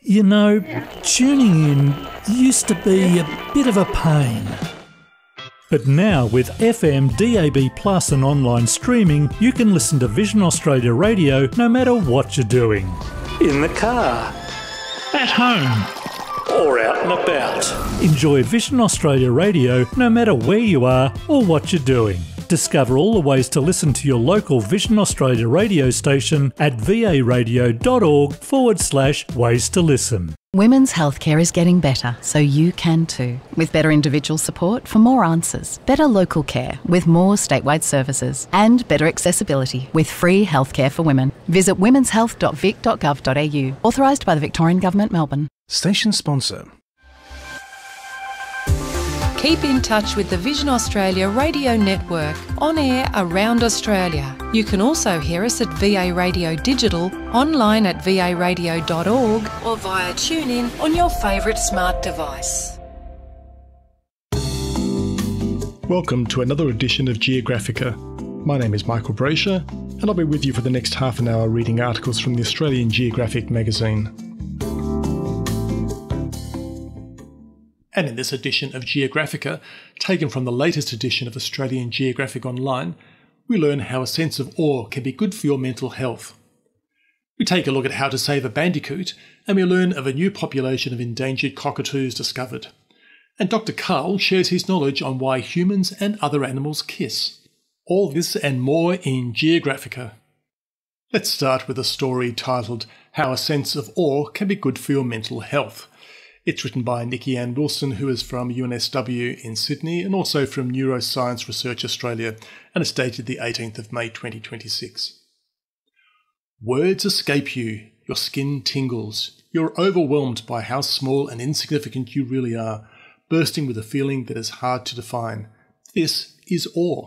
You know, tuning in used to be a bit of a pain. But now with FM, DAB Plus and online streaming, you can listen to Vision Australia Radio no matter what you're doing. In the car, at home, or out and about. Enjoy Vision Australia Radio no matter where you are or what you're doing. Discover all the ways to listen to your local Vision Australia radio station at varadio.org/ways to listen. Women's healthcare is getting better, so you can too. With better individual support for more answers, better local care with more statewide services, and better accessibility with free healthcare for women. Visit womenshealth.vic.gov.au. Authorised by the Victorian Government, Melbourne. Station sponsor. Keep in touch with the Vision Australia radio network, on air around Australia. You can also hear us at VA Radio Digital, online at varadio.org or via TuneIn on your favourite smart device. Welcome to another edition of Geographica. My name is Michael Brasher and I'll be with you for the next half an hour reading articles from the Australian Geographic magazine. And in this edition of Geographica, taken from the latest edition of Australian Geographic Online, we learn how a sense of awe can be good for your mental health. We take a look at how to save a bandicoot, and we learn of a new population of endangered cockatoos discovered. And Dr. Karl shares his knowledge on why humans and other animals kiss. All this and more in Geographica. Let's start with a story titled How a Sense of Awe Can Be Good for Your Mental Health. It's written by Nikki Ann Wilson, who is from UNSW in Sydney and also from Neuroscience Research Australia, and is dated the 18th of May 2026. Words escape you, your skin tingles, you're overwhelmed by how small and insignificant you really are, bursting with a feeling that is hard to define. This is awe.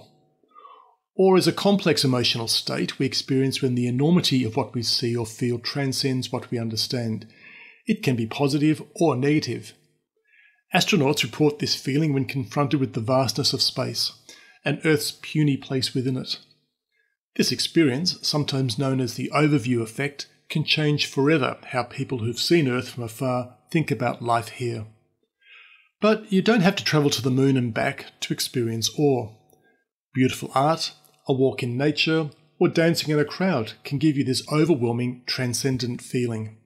Awe is a complex emotional state we experience when the enormity of what we see or feel transcends what we understand. It can be positive or negative. Astronauts report this feeling when confronted with the vastness of space and Earth's puny place within it. This experience, sometimes known as the overview effect, can change forever how people who've seen Earth from afar think about life here. But you don't have to travel to the moon and back to experience awe. Beautiful art, a walk in nature, or dancing in a crowd can give you this overwhelming, transcendent feeling.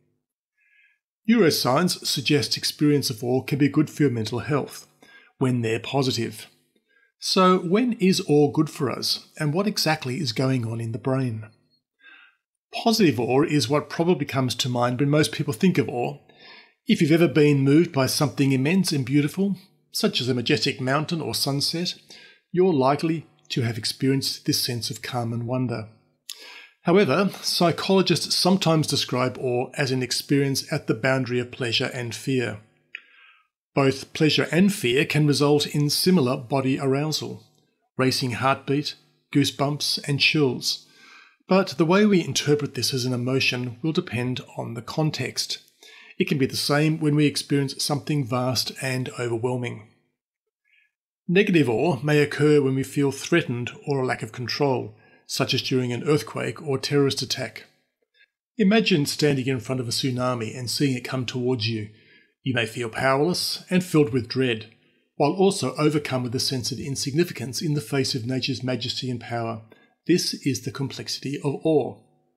Neuroscience suggests experience of awe can be good for your mental health, when they're positive. So when is awe good for us, and what exactly is going on in the brain? Positive awe is what probably comes to mind when most people think of awe. If you've ever been moved by something immense and beautiful, such as a majestic mountain or sunset, you're likely to have experienced this sense of calm and wonder. However, psychologists sometimes describe awe as an experience at the boundary of pleasure and fear. Both pleasure and fear can result in similar body arousal, racing heartbeat, goosebumps and chills. But the way we interpret this as an emotion will depend on the context. It can be the same when we experience something vast and overwhelming. Negative awe may occur when we feel threatened or a lack of control, such as during an earthquake or terrorist attack. Imagine standing in front of a tsunami and seeing it come towards you. You may feel powerless and filled with dread, while also overcome with a sense of insignificance in the face of nature's majesty and power. This is the complexity of awe.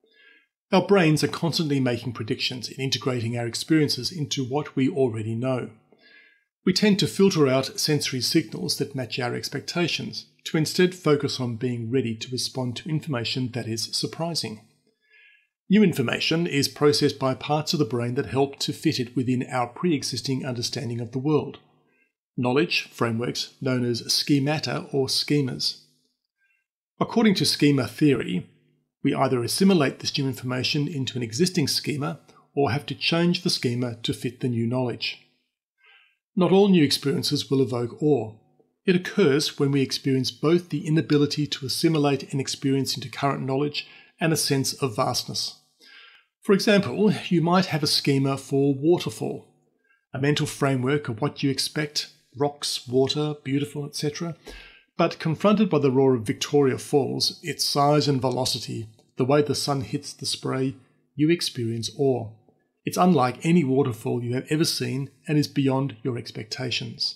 Our brains are constantly making predictions and integrating our experiences into what we already know. We tend to filter out sensory signals that match our expectations, to instead focus on being ready to respond to information that is surprising. New information is processed by parts of the brain that help to fit it within our pre-existing understanding of the world. Knowledge frameworks known as schemata or schemas. According to schema theory, we either assimilate this new information into an existing schema or have to change the schema to fit the new knowledge. Not all new experiences will evoke awe. It occurs when we experience both the inability to assimilate an experience into current knowledge and a sense of vastness. For example, you might have a schema for waterfall, a mental framework of what you expect, rocks, water, beautiful, etc. But confronted by the roar of Victoria Falls, its size and velocity, the way the sun hits the spray, you experience awe. It's unlike any waterfall you have ever seen and is beyond your expectations.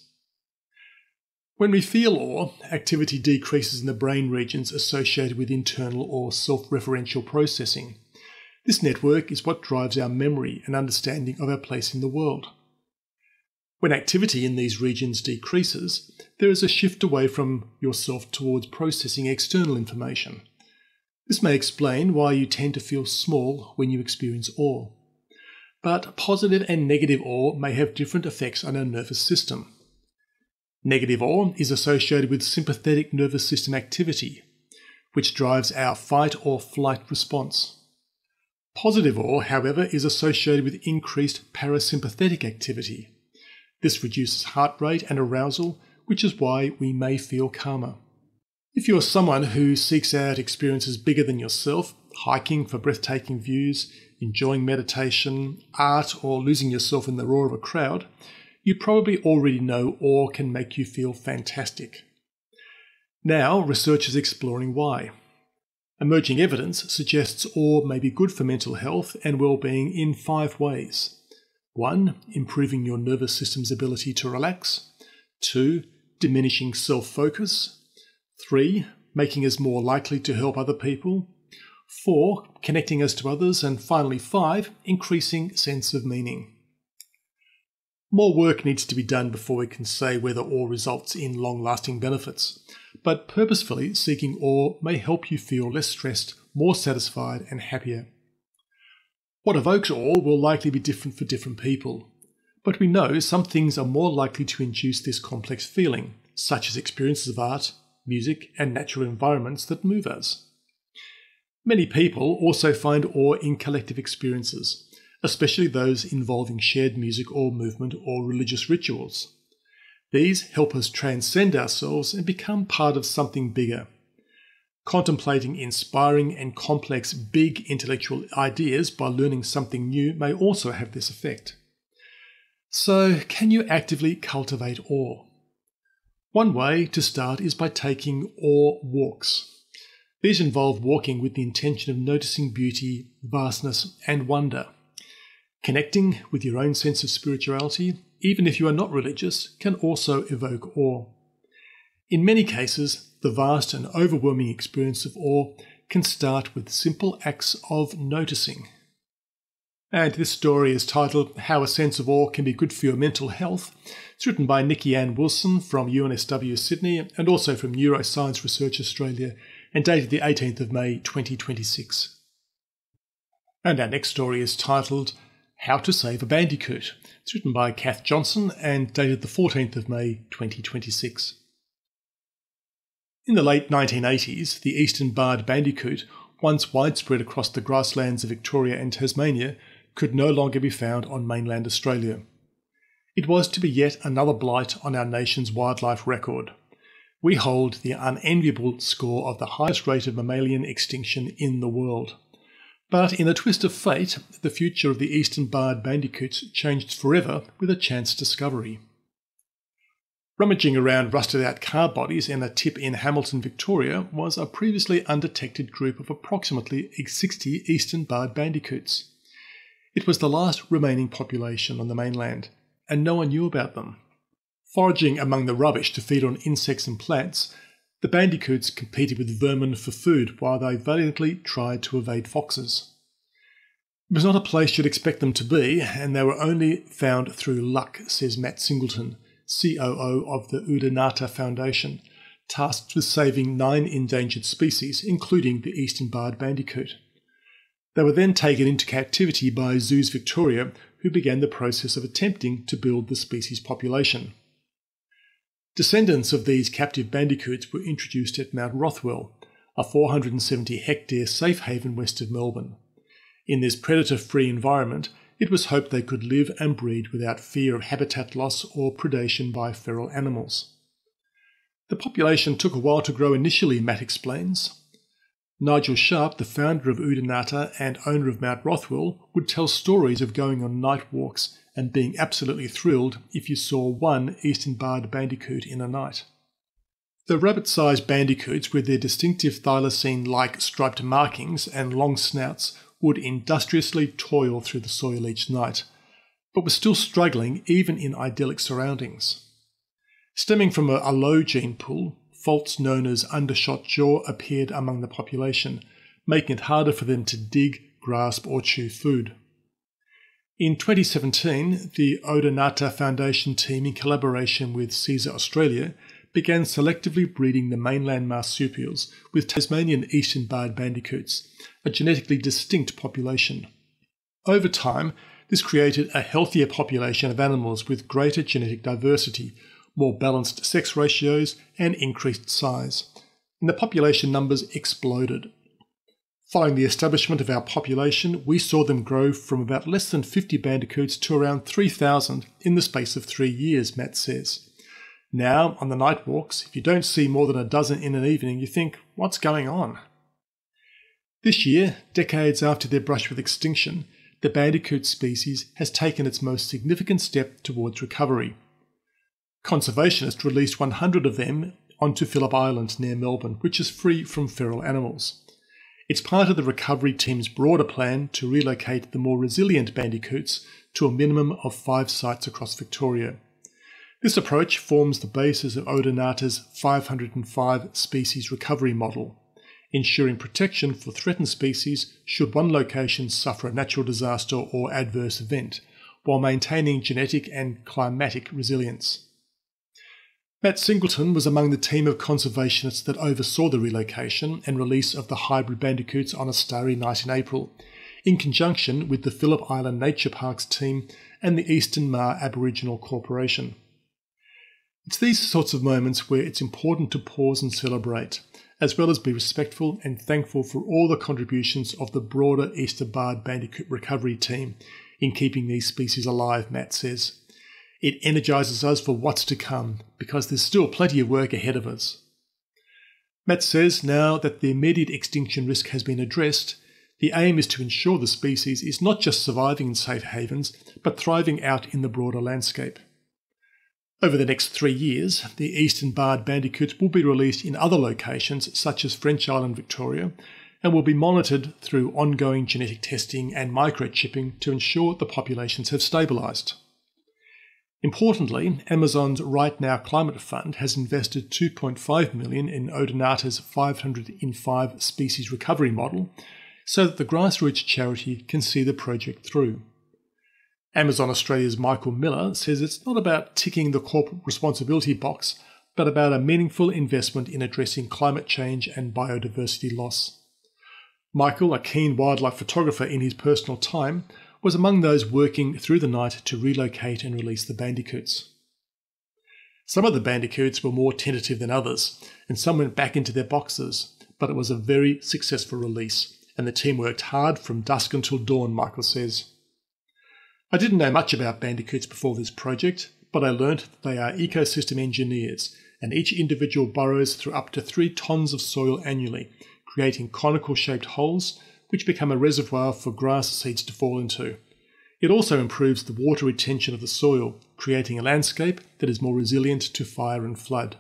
When we feel awe, activity decreases in the brain regions associated with internal or self-referential processing. This network is what drives our memory and understanding of our place in the world. When activity in these regions decreases, there is a shift away from yourself towards processing external information. This may explain why you tend to feel small when you experience awe. But positive and negative awe may have different effects on our nervous system. Negative awe is associated with sympathetic nervous system activity, which drives our fight or flight response. Positive awe, however, is associated with increased parasympathetic activity. This reduces heart rate and arousal, which is why we may feel calmer. If you are someone who seeks out experiences bigger than yourself, hiking for breathtaking views, enjoying meditation, art, or losing yourself in the roar of a crowd, you probably already know awe can make you feel fantastic. Now, research is exploring why. Emerging evidence suggests awe may be good for mental health and well-being in 5 ways. 1. Improving your nervous system's ability to relax. 2. Diminishing self-focus. 3. Making us more likely to help other people. 4. Connecting us to others. And finally 5. Increasing sense of meaning. More work needs to be done before we can say whether awe results in long-lasting benefits, but purposefully seeking awe may help you feel less stressed, more satisfied and happier. What evokes awe will likely be different for different people, but we know some things are more likely to induce this complex feeling, such as experiences of art, music and natural environments that move us. Many people also find awe in collective experiences, especially those involving shared music or movement or religious rituals. These help us transcend ourselves and become part of something bigger. Contemplating inspiring and complex big intellectual ideas by learning something new may also have this effect. So, can you actively cultivate awe? One way to start is by taking awe walks. These involve walking with the intention of noticing beauty, vastness, and wonder. Connecting with your own sense of spirituality, even if you are not religious, can also evoke awe. In many cases, the vast and overwhelming experience of awe can start with simple acts of noticing. And this story is titled How a Sense of Awe Can Be Good for Your Mental Health. It's written by Nikki Ann Wilson from UNSW Sydney and also from Neuroscience Research Australia and dated the 18th of May 2026. And our next story is titled How to Save a Bandicoot. It's written by Kath Johnson and dated the 14th of May 2026. In the late 1980s, the eastern barred bandicoot, once widespread across the grasslands of Victoria and Tasmania, could no longer be found on mainland Australia. It was to be yet another blight on our nation's wildlife record. We hold the unenviable score of the highest rate of mammalian extinction in the world. But in a twist of fate, the future of the eastern barred bandicoots changed forever with a chance discovery. Rummaging around rusted-out car bodies in a tip in Hamilton, Victoria, was a previously undetected group of approximately 60 eastern barred bandicoots. It was the last remaining population on the mainland, and no one knew about them. Foraging among the rubbish to feed on insects and plants, the bandicoots competed with vermin for food while they valiantly tried to evade foxes. It was not a place you'd expect them to be, and they were only found through luck, says Matt Singleton, COO of the Udinata Foundation, tasked with saving 9 endangered species, including the eastern barred bandicoot. They were then taken into captivity by Zoos Victoria, who began the process of attempting to build the species population. Descendants of these captive bandicoots were introduced at Mount Rothwell, a 470-hectare safe haven west of Melbourne. In this predator-free environment, it was hoped they could live and breed without fear of habitat loss or predation by feral animals. The population took a while to grow initially, Matt explains. Nigel Sharp, the founder of Udinata and owner of Mount Rothwell, would tell stories of going on night walks and being absolutely thrilled if you saw one eastern barred bandicoot in a night. The rabbit-sized bandicoots with their distinctive thylacine-like striped markings and long snouts would industriously toil through the soil each night, but were still struggling even in idyllic surroundings. Stemming from a low gene pool, faults known as undershot jaw appeared among the population, making it harder for them to dig, grasp or chew food. In 2017, the Odonata Foundation team, in collaboration with CSER Australia, began selectively breeding the mainland marsupials with Tasmanian eastern barred bandicoots, a genetically distinct population. Over time, this created a healthier population of animals with greater genetic diversity, more balanced sex ratios, and increased size, and the population numbers exploded. Following the establishment of our population, we saw them grow from about less than 50 bandicoots to around 3,000 in the space of 3 years, Matt says. Now, on the night walks, if you don't see more than a dozen in an evening, you think, what's going on? This year, decades after their brush with extinction, the bandicoot species has taken its most significant step towards recovery. Conservationists released 100 of them onto Phillip Island near Melbourne, which is free from feral animals. It's part of the recovery team's broader plan to relocate the more resilient bandicoots to a minimum of 5 sites across Victoria. This approach forms the basis of Odonata's 505 species recovery model, ensuring protection for threatened species should one location suffer a natural disaster or adverse event, while maintaining genetic and climatic resilience. Matt Singleton was among the team of conservationists that oversaw the relocation and release of the hybrid bandicoots on a starry night in April, in conjunction with the Phillip Island Nature Parks team and the Eastern Maar Aboriginal Corporation. It's these sorts of moments where it's important to pause and celebrate, as well as be respectful and thankful for all the contributions of the broader Eastern Barred Bandicoot recovery team in keeping these species alive, Matt says. It energises us for what's to come, because there's still plenty of work ahead of us. Matt says now that the immediate extinction risk has been addressed, the aim is to ensure the species is not just surviving in safe havens, but thriving out in the broader landscape. Over the next 3 years, the Eastern Barred Bandicoots will be released in other locations such as French Island, Victoria, and will be monitored through ongoing genetic testing and microchipping to ensure the populations have stabilised. Importantly, Amazon's Right Now Climate Fund has invested $2.5 million in Odonata's 505 species recovery model so that the grassroots charity can see the project through. Amazon Australia's Michael Miller says it's not about ticking the corporate responsibility box, but about a meaningful investment in addressing climate change and biodiversity loss. Michael, a keen wildlife photographer in his personal time, was among those working through the night to relocate and release the bandicoots. Some of the bandicoots were more tentative than others, and some went back into their boxes, but it was a very successful release, and the team worked hard from dusk until dawn, Michael says. I didn't know much about bandicoots before this project, but I learnt that they are ecosystem engineers, and each individual burrows through up to 3 tons of soil annually, creating conical-shaped holes which become a reservoir for grass seeds to fall into. It also improves the water retention of the soil, creating a landscape that is more resilient to fire and flood.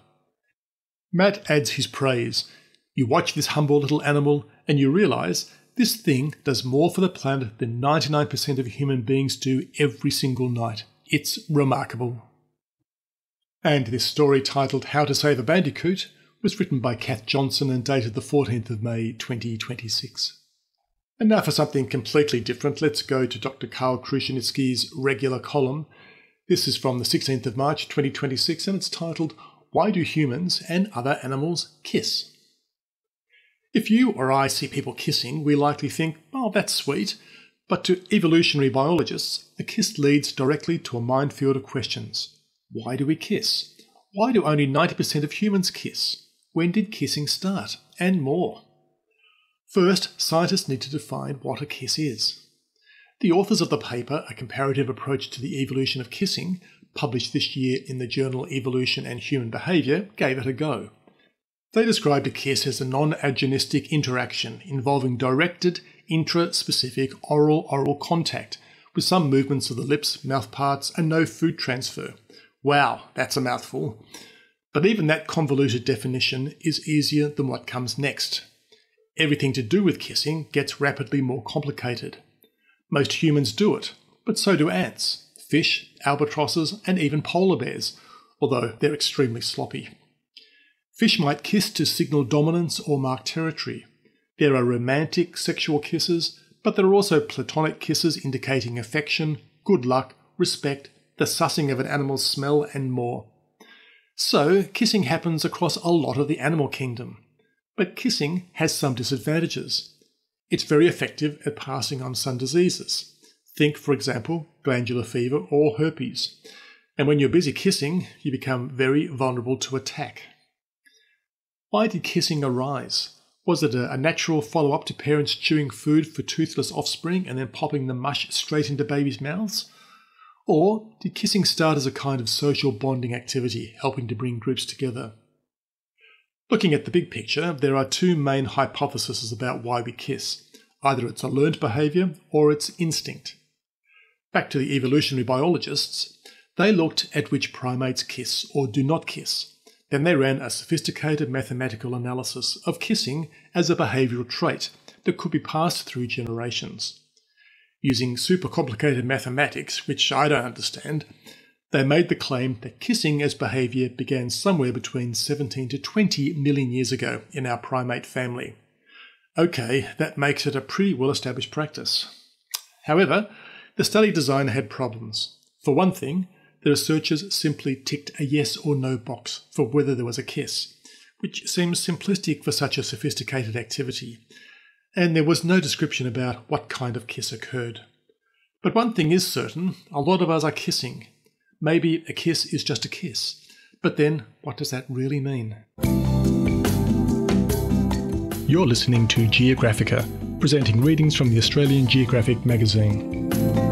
Matt adds his praise. You watch this humble little animal and you realise this thing does more for the planet than 99% of human beings do every single night. It's remarkable. And this story, titled How to Save a Bandicoot, was written by Kath Johnson and dated the 14th of May 2026. And now for something completely different, let's go to Dr. Karl Krushenitsky's regular column. This is from the 16th of March 2026 and it's titled, Why Do Humans and Other Animals Kiss? If you or I see people kissing, we likely think, oh, that's sweet. But to evolutionary biologists, a kiss leads directly to a minefield of questions. Why do we kiss? Why do only 90% of humans kiss? When did kissing start? And more. First, scientists need to define what a kiss is. The authors of the paper, A Comparative Approach to the Evolution of Kissing, published this year in the journal Evolution and Human Behaviour, gave it a go. They described a kiss as a non-agonistic interaction involving directed, intra-specific oral contact, with some movements of the lips, mouthparts, and no food transfer. Wow, that's a mouthful. But even that convoluted definition is easier than what comes next. Everything to do with kissing gets rapidly more complicated. Most humans do it, but so do ants, fish, albatrosses, and even polar bears, although they're extremely sloppy. Fish might kiss to signal dominance or mark territory. There are romantic sexual kisses, but there are also platonic kisses indicating affection, good luck, respect, the sussing of an animal's smell, and more. So, kissing happens across a lot of the animal kingdom. But kissing has some disadvantages. It's very effective at passing on some diseases. Think, for example, glandular fever or herpes. And when you're busy kissing, you become very vulnerable to attack. Why did kissing arise? Was it a natural follow-up to parents chewing food for toothless offspring and then popping the mush straight into babies' mouths? Or did kissing start as a kind of social bonding activity, helping to bring groups together? Looking at the big picture, there are two main hypotheses about why we kiss. Either it's a learned behaviour or it's instinct. Back to the evolutionary biologists, they looked at which primates kiss or do not kiss. Then they ran a sophisticated mathematical analysis of kissing as a behavioural trait that could be passed through generations. Using super complicated mathematics, which I don't understand, they made the claim that kissing as behaviour began somewhere between 17 to 20 million years ago in our primate family. Okay, that makes it a pretty well-established practice. However, the study design had problems. For one thing, the researchers simply ticked a yes or no box for whether there was a kiss, which seems simplistic for such a sophisticated activity. And there was no description about what kind of kiss occurred. But one thing is certain, a lot of us are kissing. Maybe a kiss is just a kiss. But then, what does that really mean? You're listening to Geographica, presenting readings from the Australian Geographic magazine.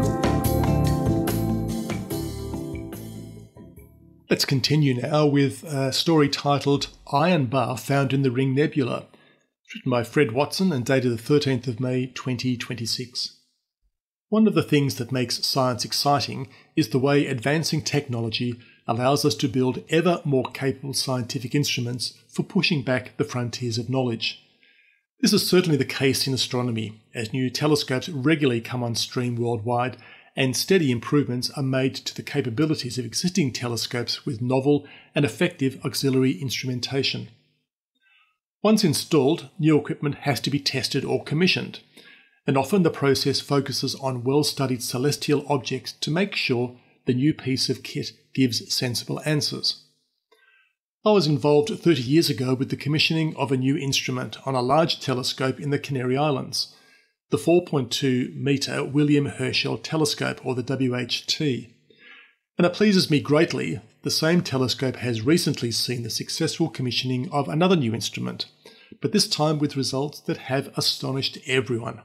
Let's continue now with a story titled Iron Bar Found in the Ring Nebula. It's written by Fred Watson and dated the 13th of May 2026. One of the things that makes science exciting is the way advancing technology allows us to build ever more capable scientific instruments for pushing back the frontiers of knowledge. This is certainly the case in astronomy, as new telescopes regularly come on stream worldwide and steady improvements are made to the capabilities of existing telescopes with novel and effective auxiliary instrumentation. Once installed, new equipment has to be tested or commissioned, and often the process focuses on well-studied celestial objects to make sure the new piece of kit gives sensible answers. I was involved 30 years ago with the commissioning of a new instrument on a large telescope in the Canary Islands, the 4.2 metre William Herschel Telescope, or the WHT. And it pleases me greatly, the same telescope has recently seen the successful commissioning of another new instrument, but this time with results that have astonished everyone.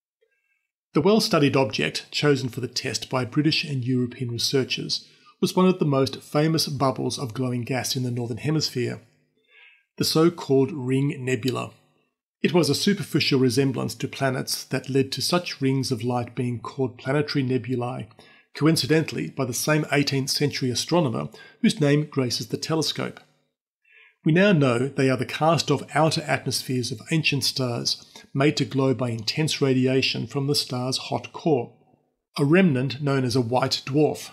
The well-studied object, chosen for the test by British and European researchers, was one of the most famous bubbles of glowing gas in the Northern Hemisphere, the so-called Ring Nebula. It was a superficial resemblance to planets that led to such rings of light being called planetary nebulae, coincidentally by the same 18th century astronomer whose name graces the telescope. We now know they are the cast of outer atmospheres of ancient stars, made to glow by intense radiation from the star's hot core, a remnant known as a white dwarf.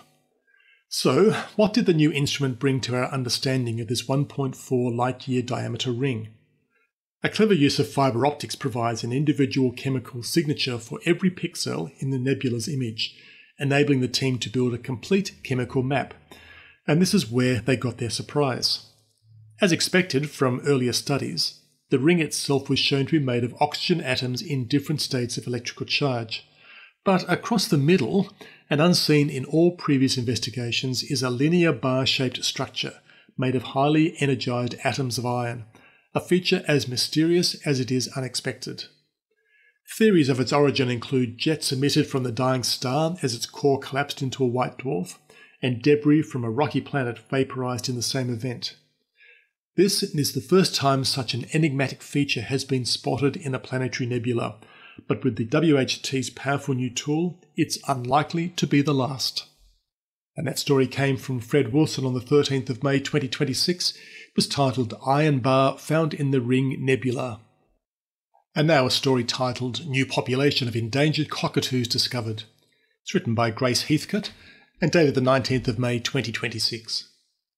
So, what did the new instrument bring to our understanding of this 1.4 light-year diameter ring? A clever use of fibre optics provides an individual chemical signature for every pixel in the nebula's image, enabling the team to build a complete chemical map. And this is where they got their surprise. As expected from earlier studies, the ring itself was shown to be made of oxygen atoms in different states of electrical charge. But across the middle, and unseen in all previous investigations, is a linear bar-shaped structure made of highly energised atoms of iron, a feature as mysterious as it is unexpected. Theories of its origin include jets emitted from the dying star as its core collapsed into a white dwarf, and debris from a rocky planet vaporised in the same event. This is the first time such an enigmatic feature has been spotted in a planetary nebula, but with the WHT's powerful new tool, it's unlikely to be the last. And that story came from Fred Wilson on the 13th of May 2026. It was titled Iron Bar Found in the Ring Nebula. And now a story titled New Population of Endangered Cockatoos Discovered. It's written by Grace Heathcote and dated the 19th of May 2026.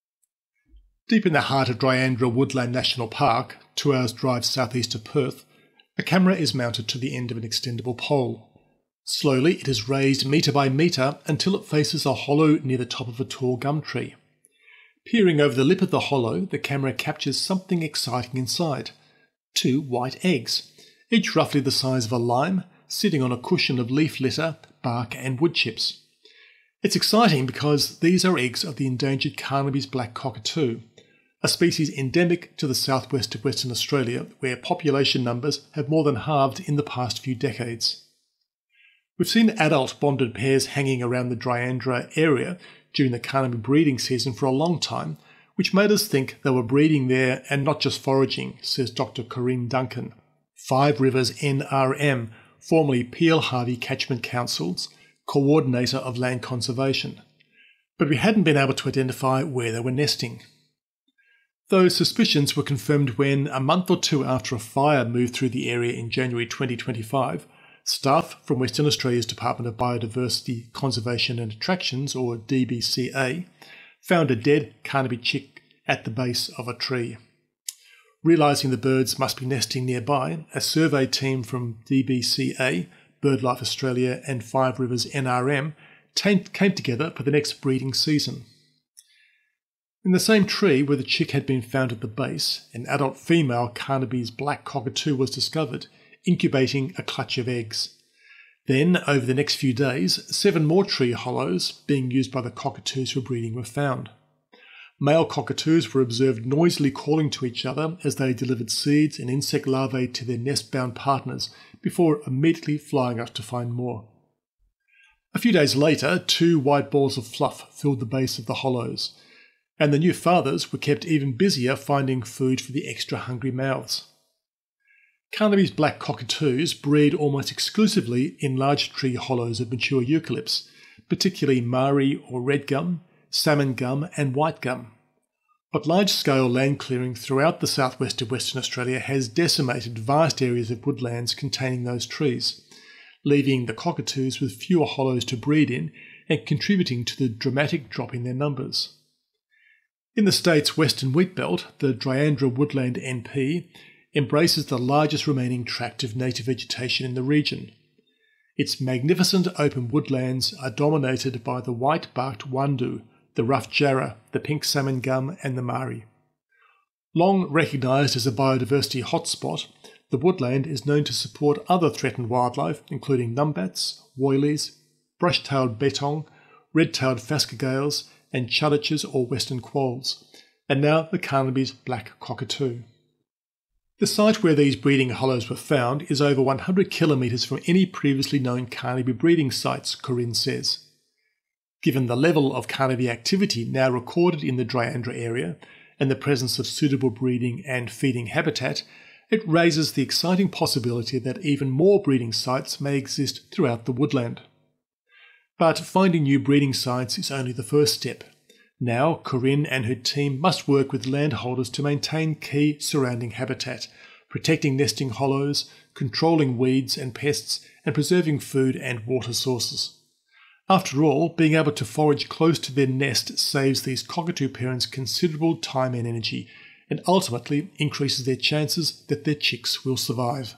Deep in the heart of Dryandra Woodland National Park, 2 hours drive southeast of Perth, a camera is mounted to the end of an extendable pole. Slowly it is raised metre by metre until it faces a hollow near the top of a tall gum tree. Peering over the lip of the hollow, the camera captures something exciting inside. 2 white eggs, each roughly the size of a lime, sitting on a cushion of leaf litter, bark and wood chips. It's exciting because these are eggs of the endangered Carnaby's black cockatoo, a species endemic to the southwest of Western Australia, where population numbers have more than halved in the past few decades. We've seen adult bonded pairs hanging around the Dryandra area during the Carnaby breeding season for a long time, which made us think they were breeding there and not just foraging, says Dr. Corinne Duncan, Five Rivers NRM, formerly Peel Harvey Catchment Council's Coordinator of Land Conservation. But we hadn't been able to identify where they were nesting. Those suspicions were confirmed when, a month or two after a fire moved through the area in January 2025, staff from Western Australia's Department of Biodiversity, Conservation and Attractions, or DBCA, found a dead Carnaby chick at the base of a tree. Realising the birds must be nesting nearby, a survey team from DBCA, BirdLife Australia and Five Rivers NRM came together for the next breeding season. In the same tree where the chick had been found at the base, an adult female Carnaby's black cockatoo was discovered, incubating a clutch of eggs. Then, over the next few days, 7 more tree hollows being used by the cockatoos for breeding were found. Male cockatoos were observed noisily calling to each other as they delivered seeds and insect larvae to their nest-bound partners before immediately flying up to find more. A few days later, 2 white balls of fluff filled the base of the hollows, and the new fathers were kept even busier finding food for the extra hungry mouths. Carnaby's black cockatoos breed almost exclusively in large tree hollows of mature eucalypts, particularly Mari or red gum, salmon gum and white gum. But large-scale land clearing throughout the southwest of Western Australia has decimated vast areas of woodlands containing those trees, leaving the cockatoos with fewer hollows to breed in and contributing to the dramatic drop in their numbers. In the state's western wheatbelt, the Dryandra Woodland NP embraces the largest remaining tract of native vegetation in the region. Its magnificent open woodlands are dominated by the white-barked wandoo, the rough jarrah, the pink salmon gum and the mari. Long recognised as a biodiversity hotspot, the woodland is known to support other threatened wildlife including numbats, woylies, brush-tailed bettong, red-tailed phascogales and chuditches or western quolls, and now the Carnaby's black cockatoo. The site where these breeding hollows were found is over 100 kilometres from any previously known Carnaby breeding sites, Corinne says. Given the level of Carnaby activity now recorded in the Dryandra area and the presence of suitable breeding and feeding habitat, it raises the exciting possibility that even more breeding sites may exist throughout the woodland. But finding new breeding sites is only the first step. Now, Corinne and her team must work with landholders to maintain key surrounding habitat, protecting nesting hollows, controlling weeds and pests, and preserving food and water sources. After all, being able to forage close to their nest saves these cockatoo parents considerable time and energy, and ultimately increases their chances that their chicks will survive.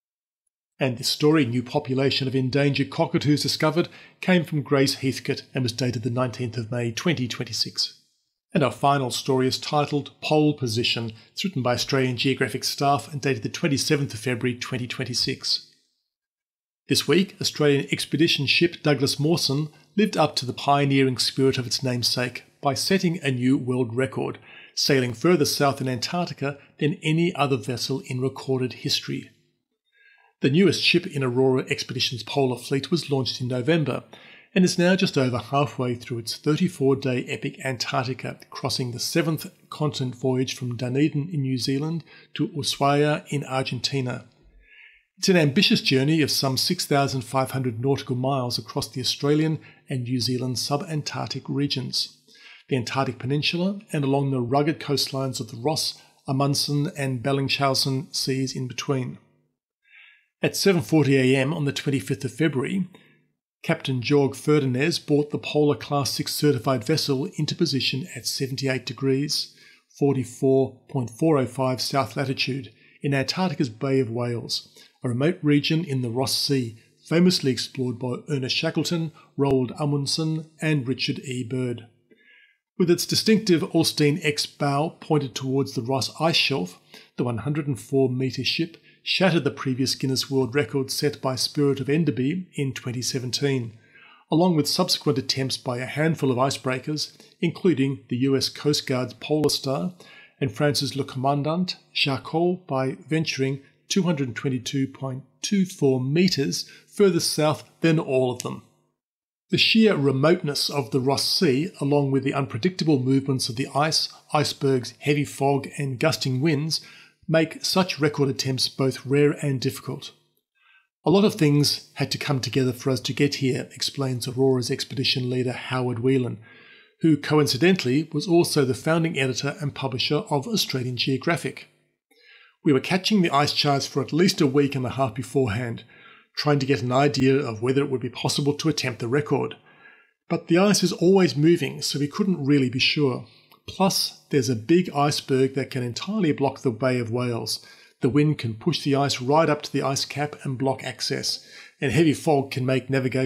And this story, New Population of Endangered Cockatoos Discovered, came from Grace Heathcote and was dated the 19th of May 2026. And our final story is titled Pole Position. It's written by Australian Geographic staff and dated the 27th of February 2026. This week, Australian expedition ship Douglas Mawson lived up to the pioneering spirit of its namesake by setting a new world record, sailing further south in Antarctica than any other vessel in recorded history. The newest ship in Aurora Expeditions polar fleet was launched in November and is now just over halfway through its 34-day epic Antarctica, crossing the 7th continent voyage from Dunedin in New Zealand to Ushuaia in Argentina. It's an ambitious journey of some 6,500 nautical miles across the Australian and New Zealand sub-Antarctic regions, the Antarctic Peninsula and along the rugged coastlines of the Ross, Amundsen and Bellingshausen seas in between. At 7:40 a.m. on the 25th of February, Captain Jorg Ferdinand brought the Polar Class 6 certified vessel into position at 78 degrees, 44.405 south latitude in Antarctica's Bay of Whales, a remote region in the Ross Sea, famously explored by Ernest Shackleton, Roald Amundsen and Richard E. Byrd. With its distinctive Alsteen X bow pointed towards the Ross Ice Shelf, the 104-metre ship shattered the previous Guinness World Record set by Spirit of Enderby in 2017, along with subsequent attempts by a handful of icebreakers, including the US Coast Guard's Polar Star and France's Le Commandant Charcot by venturing 222.24 metres further south than all of them. The sheer remoteness of the Ross Sea, along with the unpredictable movements of the ice, icebergs, heavy fog and gusting winds, make such record attempts both rare and difficult. A lot of things had to come together for us to get here, explains Aurora's expedition leader Howard Whelan, who coincidentally was also the founding editor and publisher of Australian Geographic. We were catching the ice charts for at least a week and a half beforehand, trying to get an idea of whether it would be possible to attempt the record. But the ice is always moving, so we couldn't really be sure. Plus, there's a big iceberg that can entirely block the Bay of Whales. The wind can push the ice right up to the ice cap and block access, and heavy fog can make navigation